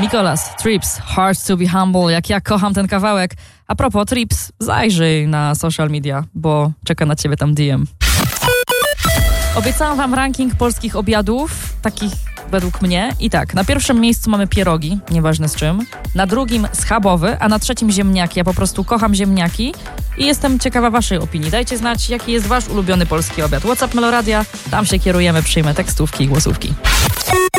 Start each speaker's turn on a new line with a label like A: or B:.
A: Mikolas, Trips, Hard to be humble. Jak ja kocham ten kawałek. A propos Trips, zajrzyj na social media, bo czeka na ciebie tam DM. Obiecałam wam ranking polskich obiadów, takich według mnie. I tak, na pierwszym miejscu mamy pierogi, nieważne z czym. Na drugim schabowy, a na trzecim ziemniaki. Ja po prostu kocham ziemniaki i jestem ciekawa waszej opinii. Dajcie znać, jaki jest wasz ulubiony polski obiad. WhatsApp Meloradia, tam się kierujemy, przyjmę tekstówki i głosówki.